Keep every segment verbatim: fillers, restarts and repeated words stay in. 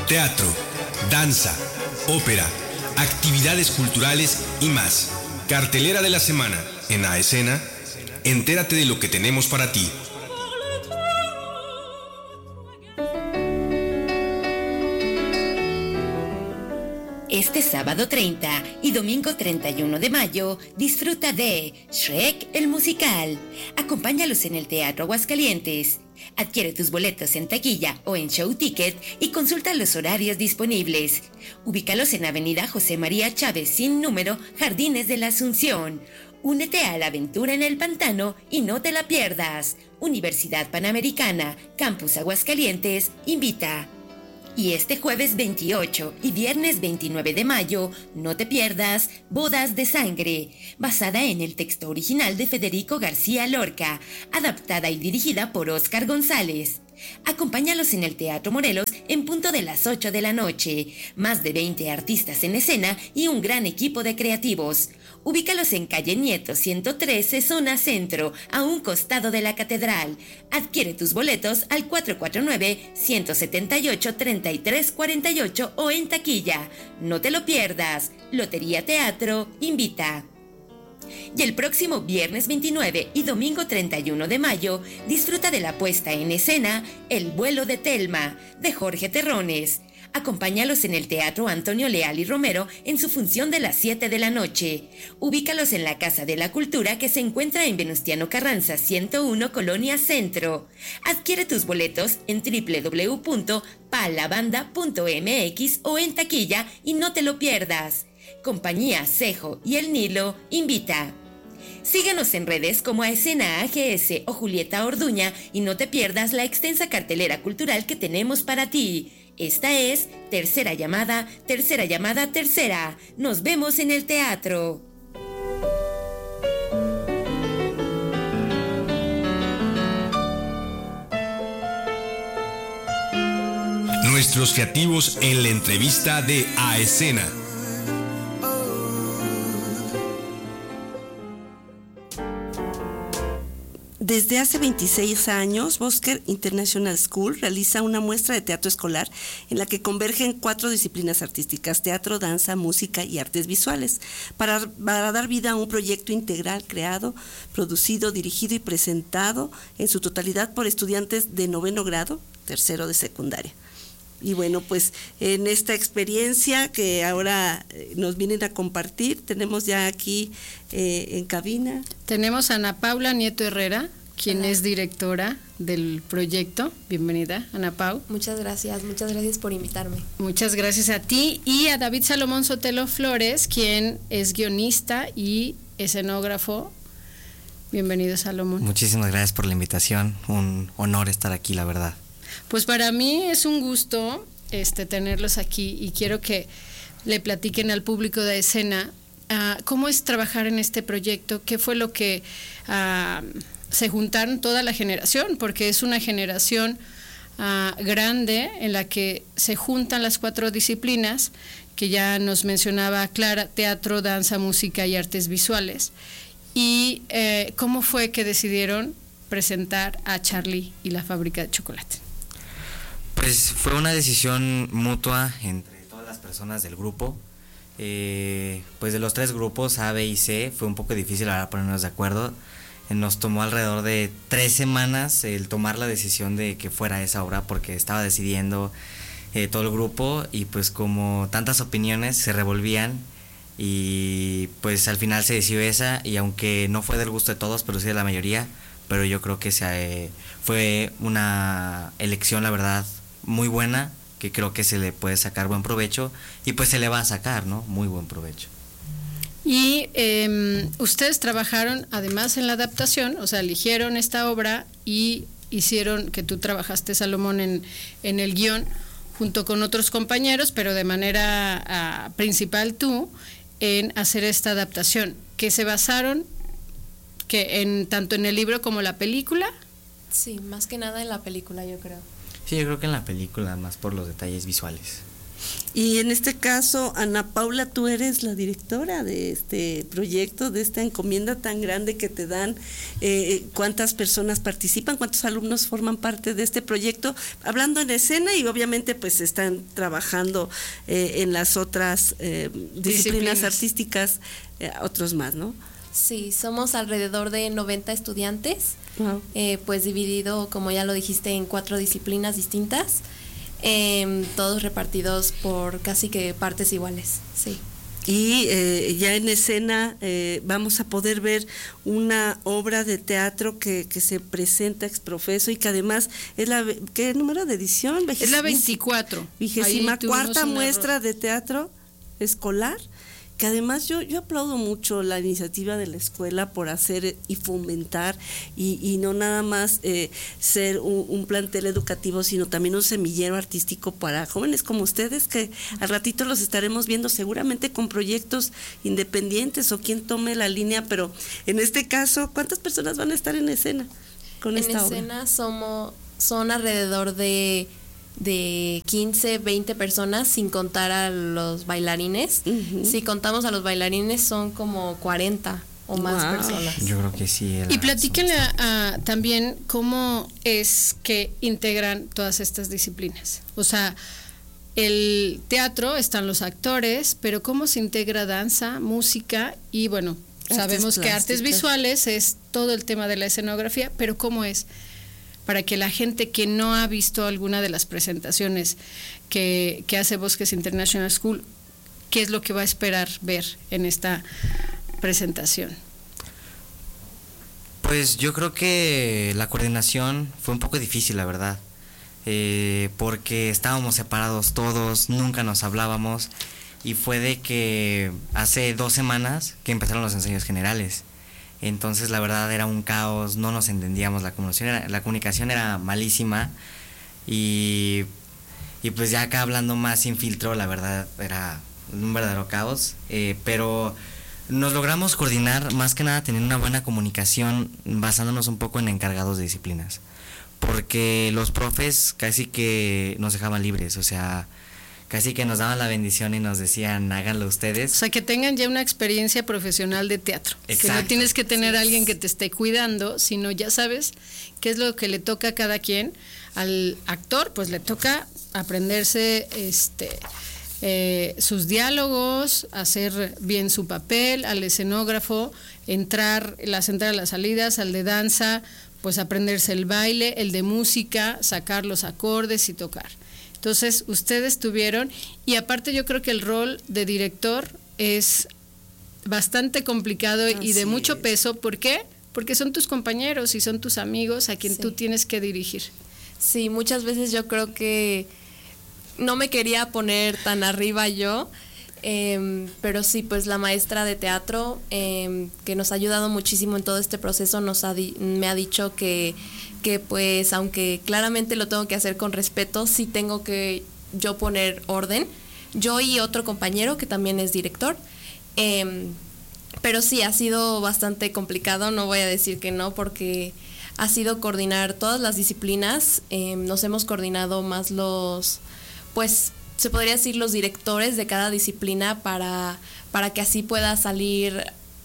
teatro, danza, ópera, actividades culturales y más. Cartelera de la semana en A Escena. Entérate de lo que tenemos para ti. Este sábado treinta y domingo treinta y uno de mayo, disfruta de Shrek el musical. Acompáñalos en el Teatro Aguascalientes. Adquiere tus boletos en taquilla o en Show Ticket y consulta los horarios disponibles. Ubícalos en Avenida José María Chávez sin número, Jardines de la Asunción. Únete a la aventura en el pantano y no te la pierdas. Universidad Panamericana, Campus Aguascalientes, invita. Y este jueves veintiocho y viernes veintinueve de mayo, no te pierdas Bodas de Sangre, basada en el texto original de Federico García Lorca, adaptada y dirigida por Óscar González. Acompáñalos en el Teatro Morelos en punto de las ocho de la noche. Más de veinte artistas en escena y un gran equipo de creativos. Ubícalos en calle Nieto ciento trece, zona centro, a un costado de la catedral. Adquiere tus boletos al cuatro cuatro nueve, uno siete ocho, tres tres cuatro ocho o en taquilla. No te lo pierdas. Lotería Teatro invita. Y el próximo viernes veintinueve y domingo treinta y uno de mayo, disfruta de la puesta en escena El vuelo de Telma, de Jorge Terrones. Acompáñalos en el Teatro Antonio Leal y Romero en su función de las siete de la noche. Ubícalos en la Casa de la Cultura que se encuentra en Venustiano Carranza ciento uno, Colonia Centro. Adquiere tus boletos en doble u doble u doble u punto palabanda punto eme equis o en taquilla y no te lo pierdas. Compañía Cejo y El Nilo invita. Síguenos en redes como A Escena A G S o Julieta Orduña y no te pierdas la extensa cartelera cultural que tenemos para ti. Esta es Tercera Llamada, Tercera Llamada, Tercera. Nos vemos en el teatro. Nuestros creativos en la entrevista de A Escena. Desde hace veintiséis años, Bosquer International School realiza una muestra de teatro escolar en la que convergen cuatro disciplinas artísticas: teatro, danza, música y artes visuales, para, para dar vida a un proyecto integral creado, producido, dirigido y presentado en su totalidad por estudiantes de noveno grado, tercero de secundaria. Y bueno, pues en esta experiencia que ahora nos vienen a compartir, tenemos ya aquí eh, en cabina. Tenemos a Ana Paula Nieto Herrera, quien Hola. Es directora del proyecto. Bienvenida, Ana Pau. Muchas gracias, muchas gracias por invitarme. Muchas gracias a ti y a David Salomón Sotelo Flores, quien es guionista y escenógrafo. Bienvenido, Salomón. Muchísimas gracias por la invitación, un honor estar aquí, la verdad. Pues para mí es un gusto este, tenerlos aquí y quiero que le platiquen al público de Escena uh, cómo es trabajar en este proyecto, qué fue lo que uh, se juntaron toda la generación, porque es una generación uh, grande en la que se juntan las cuatro disciplinas que ya nos mencionaba Clara: teatro, danza, música y artes visuales. Y eh, cómo fue que decidieron presentar a Charlie y la fábrica de chocolate. Pues fue una decisión mutua entre todas las personas del grupo. Eh, pues de los tres grupos, A, B y C, fue un poco difícil ahora ponernos de acuerdo. Eh, nos tomó alrededor de tres semanas el tomar la decisión de que fuera esa obra, porque estaba decidiendo eh, todo el grupo y pues como tantas opiniones se revolvían y pues al final se decidió esa, y aunque no fue del gusto de todos, pero sí de la mayoría, pero yo creo que se, eh, fue una elección, la verdad, muy buena, que creo que se le puede sacar buen provecho y pues se le va a sacar, ¿no? Muy buen provecho. Y eh, ustedes trabajaron además en la adaptación, o sea, eligieron esta obra y hicieron, que tú trabajaste, Salomón, en, en el guión junto con otros compañeros, pero de manera uh, principal tú, en hacer esta adaptación, que se basaron que en tanto en el libro como la película. Sí, más que nada en la película, yo creo. Sí, yo creo que en la película, más por los detalles visuales. Y en este caso, Ana Paula, tú eres la directora de este proyecto, de esta encomienda tan grande que te dan. Eh, ¿Cuántas personas participan? ¿Cuántos alumnos forman parte de este proyecto? Hablando en escena y obviamente pues están trabajando eh, en las otras eh, disciplinas, disciplinas artísticas, eh, otros más, ¿no? Sí, somos alrededor de noventa estudiantes, Wow. eh, pues dividido, como ya lo dijiste, en cuatro disciplinas distintas. Eh, todos repartidos por casi que partes iguales, sí. Y eh, ya en escena eh, vamos a poder ver una obra de teatro que, que se presenta ex profeso y que además es la, ¿qué número de edición? Es la veinticuatro. Vigésima cuarta muestra de teatro escolar, que además yo yo aplaudo mucho la iniciativa de la escuela por hacer y fomentar y, y no nada más eh, ser un, un plantel educativo, sino también un semillero artístico para jóvenes como ustedes, que al ratito los estaremos viendo seguramente con proyectos independientes o quien tome la línea, pero en este caso, ¿cuántas personas van a estar en escena con en esta obra? En escena somos, son alrededor de de quince, veinte personas, sin contar a los bailarines. Uh-huh. Si contamos a los bailarines son como cuarenta o más wow. personas. Yo creo que sí. Y platíquenle a, también cómo es que integran todas estas disciplinas. O sea, el teatro, están los actores, pero cómo se integra danza, música y bueno, artes sabemos plásticas. Que artes visuales es todo el tema de la escenografía, pero cómo es para que la gente que no ha visto alguna de las presentaciones que, que hace Bosques International School, ¿qué es lo que va a esperar ver en esta presentación? Pues yo creo que la coordinación fue un poco difícil, la verdad, eh, porque estábamos separados todos, nunca nos hablábamos, y fue de que hace dos semanas que empezaron los ensayos generales. Entonces la verdad era un caos, no nos entendíamos, la comunicación era, la comunicación era malísima y, y pues ya acá hablando más sin filtro, la verdad era un verdadero caos, eh, pero nos logramos coordinar más que nada teniendo una buena comunicación basándonos un poco en encargados de disciplinas, porque los profes casi que nos dejaban libres, o sea, casi que nos daban la bendición y nos decían, háganlo ustedes. O sea, que tengan ya una experiencia profesional de teatro. Exacto. Que no tienes que tener a alguien que te esté cuidando, sino ya sabes qué es lo que le toca a cada quien. Al actor, pues le toca aprenderse este eh, sus diálogos, hacer bien su papel, al escenógrafo, entrar, las entradas, las salidas, al de danza, pues aprenderse el baile, el de música, sacar los acordes y tocar. Entonces, ustedes tuvieron, y aparte yo creo que el rol de director es bastante complicado Así y de mucho es. peso. ¿Por qué? Porque son tus compañeros y son tus amigos a quien sí. tú tienes que dirigir. Sí, muchas veces yo creo que no me quería poner tan arriba yo, eh, pero sí, pues la maestra de teatro, eh, que nos ha ayudado muchísimo en todo este proceso, nos ha di- me ha dicho que que pues aunque claramente lo tengo que hacer con respeto, sí tengo que yo poner orden, yo y otro compañero que también es director, eh, pero sí ha sido bastante complicado, no voy a decir que no, porque ha sido coordinar todas las disciplinas, eh, nos hemos coordinado más los, pues se podría decir los directores de cada disciplina para, para que así pueda salir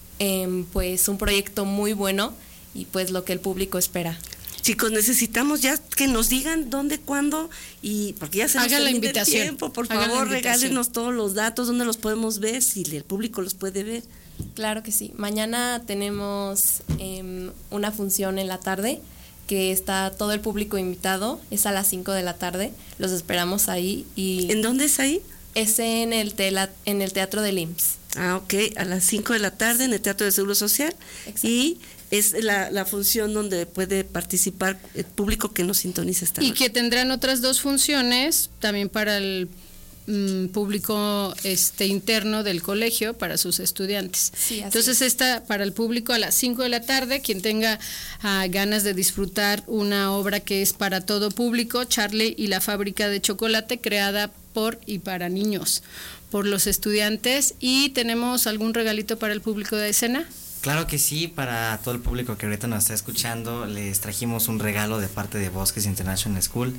eh, pues un proyecto muy bueno y pues lo que el público espera. Chicos, necesitamos ya que nos digan dónde, cuándo, y porque ya se nos termina el tiempo, por Haga favor, regálenos todos los datos, dónde los podemos ver, si el público los puede ver. Claro que sí. Mañana tenemos eh, una función en la tarde, que está todo el público invitado, es a las cinco de la tarde, los esperamos ahí. Y ¿en dónde es ahí? Es en el, tela, en el Teatro del I M S S. Ah, ok, a las cinco de la tarde en el Teatro del Seguro Social. Exacto. Y es la, la función donde puede participar el público que nos sintoniza esta y noche. Que tendrán otras dos funciones también para el mm, público este interno del colegio, para sus estudiantes. Sí, entonces es. Esta para el público a las cinco de la tarde, quien tenga uh, ganas de disfrutar una obra que es para todo público, Charlie y la fábrica de chocolate, creada por y para niños, por los estudiantes. ¿Y tenemos algún regalito para el público de escena? Claro que sí, para todo el público que ahorita nos está escuchando, les trajimos un regalo de parte de Bosques International School,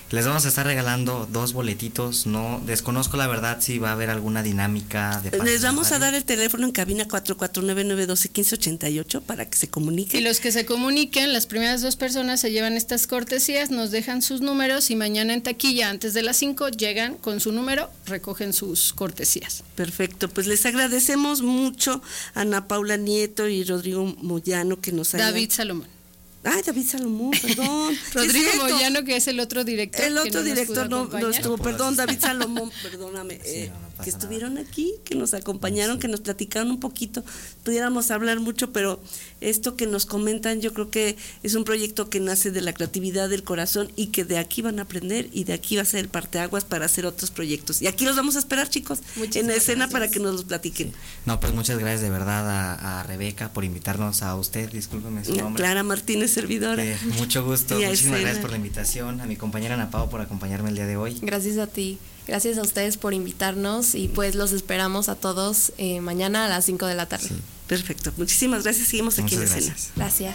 Les vamos a estar regalando dos boletitos. No desconozco la verdad si va a haber alguna dinámica de Les vamos a dar el teléfono en cabina cuatro cuatro nueve nueve uno dos uno cinco ocho ocho para que se comuniquen. Y los que se comuniquen, las primeras dos personas se llevan estas cortesías, nos dejan sus números y mañana en taquilla antes de las cinco llegan con su número, recogen sus cortesías. Perfecto, pues les agradecemos mucho a Ana Paula Nieto y Rodrigo Moyano que nos hayan... David Salomón. Ay, David Salomón, perdón. Rodrigo es Moyano, que es el otro director. El otro no director no, no estuvo, No perdón, asistir. David Salomón, perdóname, Sí, eh, no, no pasa que nada. estuvieron aquí, que nos acompañaron, Sí. que nos platicaron un poquito. Pudiéramos hablar mucho, pero esto que nos comentan, yo creo que es un proyecto que nace de la creatividad del corazón y que de aquí van a aprender y de aquí va a ser el parteaguas para hacer otros proyectos. Y aquí los vamos a esperar, chicos, Muchísimas en la escena gracias. para que nos los platiquen. No, pues muchas gracias de verdad a, a Rebeca por invitarnos, a usted, discúlpeme su nombre. Clara Martínez, servidora. Eh, mucho gusto, Y a muchísimas Escena. gracias por la invitación, a mi compañera Ana Pao por acompañarme el día de hoy. Gracias a ti. Gracias a ustedes por invitarnos y pues los esperamos a todos eh, mañana a las cinco de la tarde. Sí. Perfecto, muchísimas gracias. Seguimos aquí Muchas en la escena. gracias. Gracias.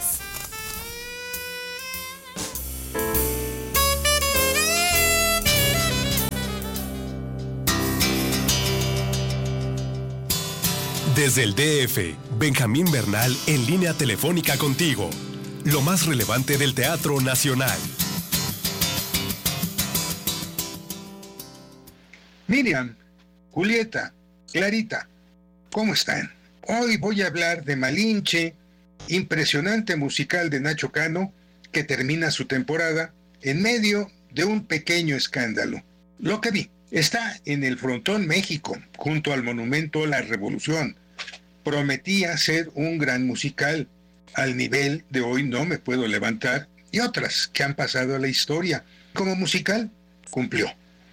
Desde el D F, Benjamín Bernal en línea telefónica contigo. Lo más relevante del teatro nacional. Miriam, Julieta, Clarita, ¿cómo están? Hoy voy a hablar de Malinche, impresionante musical de Nacho Cano, que termina su temporada en medio de un pequeño escándalo. Lo que vi, está en el Frontón México, junto al Monumento a la Revolución. Prometía ser un gran musical, al nivel de Hoy no me puedo levantar, y otras que han pasado a la historia. Como musical, cumplió.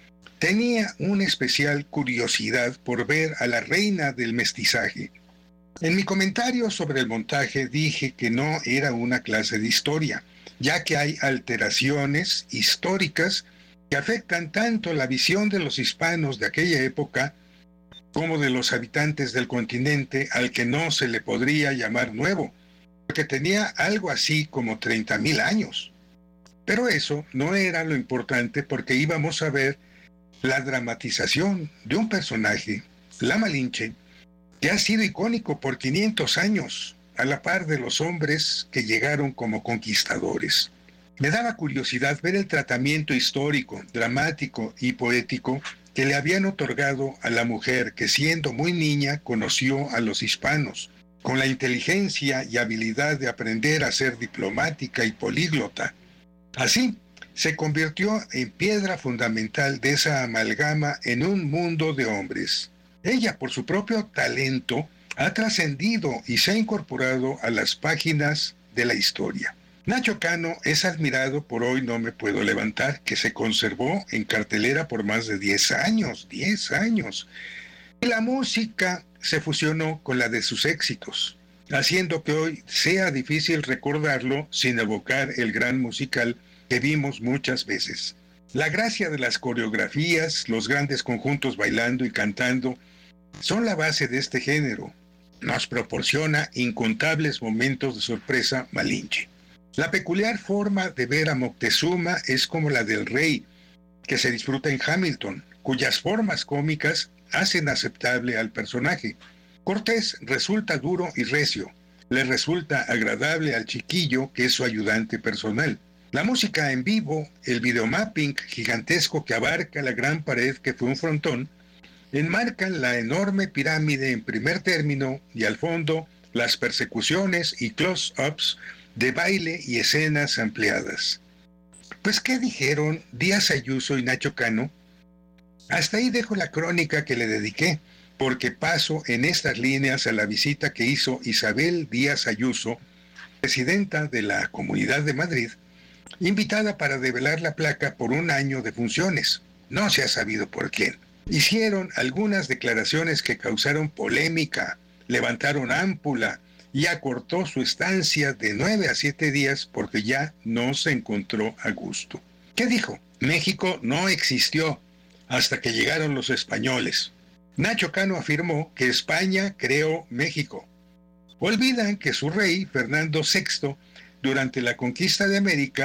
Tenía una especial curiosidad por ver a la reina del mestizaje. En mi comentario sobre el montaje dije que no era una clase de historia, ya que hay alteraciones históricas que afectan tanto la visión de los hispanos de aquella época como de los habitantes del continente al que no se le podría llamar nuevo, porque tenía algo así como treinta mil años. Pero eso no era lo importante porque íbamos a ver la dramatización de un personaje, la Malinche, que ha sido icónico por quinientos años, a la par de los hombres que llegaron como conquistadores. Me daba curiosidad ver el tratamiento histórico, dramático y poético que le habían otorgado a la mujer que siendo muy niña conoció a los hispanos, con la inteligencia y habilidad de aprender a ser diplomática y políglota. Así, se convirtió en piedra fundamental de esa amalgama en un mundo de hombres. Ella, por su propio talento, ha trascendido y se ha incorporado a las páginas de la historia. Nacho Cano es admirado por Hoy no me puedo levantar, que se conservó en cartelera por más de diez años, diez años. Y la música se fusionó con la de sus éxitos, haciendo que hoy sea difícil recordarlo sin evocar el gran musical que vimos muchas veces. La gracia de las coreografías, los grandes conjuntos bailando y cantando, son la base de este género. Nos proporciona incontables momentos de sorpresa Malinche. La peculiar forma de ver a Moctezuma es como la del rey, que se disfruta en Hamilton, cuyas formas cómicas hacen aceptable al personaje. Cortés resulta duro y recio, le resulta agradable al chiquillo, que es su ayudante personal. La música en vivo, el videomapping gigantesco que abarca la gran pared que fue un frontón, enmarcan la enorme pirámide en primer término y al fondo las persecuciones y close-ups de baile y escenas ampliadas. Pues, ¿qué dijeron Díaz Ayuso y Nacho Cano? Hasta ahí dejo la crónica que le dediqué, porque paso en estas líneas a la visita que hizo Isabel Díaz Ayuso, presidenta de la Comunidad de Madrid, invitada para develar la placa por un año de funciones. No se ha sabido por quién. Hicieron algunas declaraciones que causaron polémica, levantaron ámpula y acortó su estancia de nueve a siete días porque ya no se encontró a gusto. ¿Qué dijo? México no existió hasta que llegaron los españoles. Nacho Cano afirmó que España creó México. Olvidan que su rey, Fernando sexto, durante la conquista de América,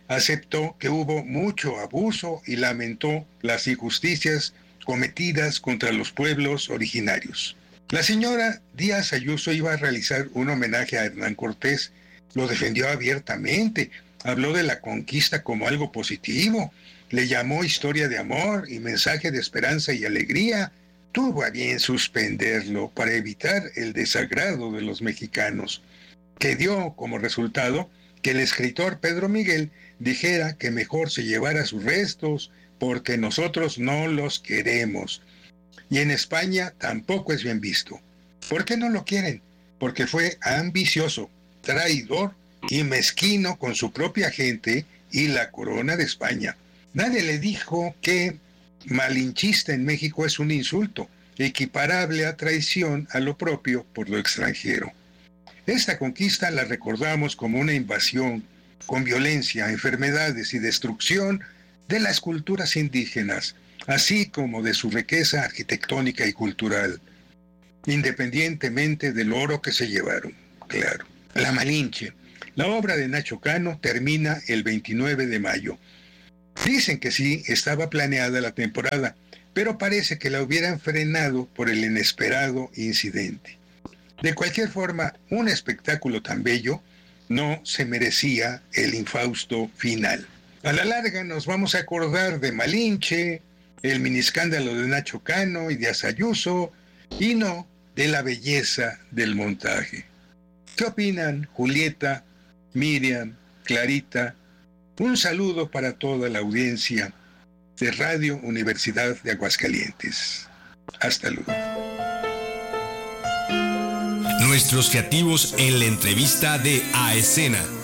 aceptó que hubo mucho abuso y lamentó las injusticias cometidas contra los pueblos originarios. La señora Díaz Ayuso iba a realizar un homenaje a Hernán Cortés, lo defendió abiertamente, habló de la conquista como algo positivo, le llamó historia de amor y mensaje de esperanza y alegría. Tuvo a bien suspenderlo para evitar el desagrado de los mexicanos, que dio como resultado que el escritor Pedro Miguel dijera que mejor se llevara sus restos porque nosotros no los queremos. Y en España tampoco es bien visto. ¿Por qué no lo quieren? Porque fue ambicioso, traidor y mezquino con su propia gente y la corona de España. Nadie le dijo que malinchista en México es un insulto, equiparable a traición a lo propio por lo extranjero. Esta conquista la recordamos como una invasión con violencia, enfermedades y destrucción de las culturas indígenas, así como de su riqueza arquitectónica y cultural, independientemente del oro que se llevaron, claro. La Malinche. La obra de Nacho Cano termina el veintinueve de mayo. Dicen que sí, estaba planeada la temporada, pero parece que la hubieran frenado por el inesperado incidente. De cualquier forma, un espectáculo tan bello no se merecía el infausto final. A la larga nos vamos a acordar de Malinche, el miniscándalo de Nacho Cano y de Ayuso, y no de la belleza del montaje. ¿Qué opinan, Julieta, Miriam, Clarita? Un saludo para toda la audiencia de Radio Universidad de Aguascalientes. Hasta luego. Nuestros creativos en la entrevista de A Escena.